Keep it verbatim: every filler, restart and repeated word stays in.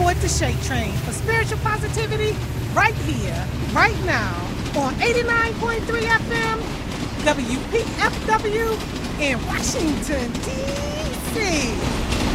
aboard the Shake Train for spiritual positivity right here, right now on eighty-nine point three F M, W P F W in Washington, D C